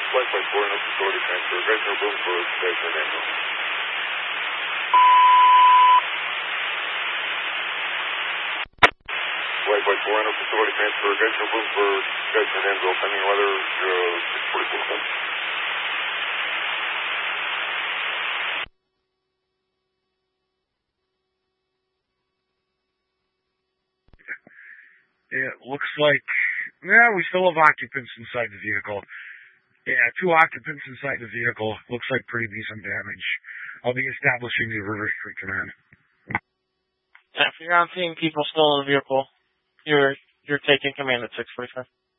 Flight 4 in facility transfer. Geisner Bloomberg, Geisner Danville. Flight 4 in facility transfer. Geisner Bloomberg, Geisner Danville. Pending weather 644. It looks like, we still have occupants inside the vehicle. Yeah, 2 occupants inside the vehicle. Looks like pretty decent damage. I'll be establishing the River Street Command. Yeah, if you're not seeing people still in the vehicle, you're taking command at 645.